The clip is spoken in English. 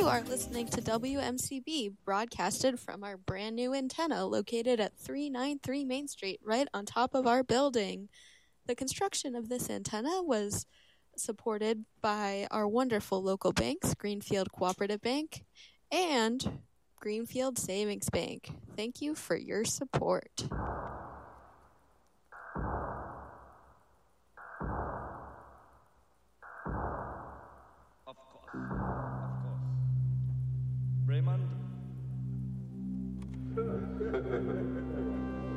You are listening to WMCB, broadcasted from our brand new antenna located at 393 Main Street, right on top of our building. The construction of this antenna was supported by our wonderful local banks, Greenfield Cooperative Bank and Greenfield Savings Bank. Thank you for your support.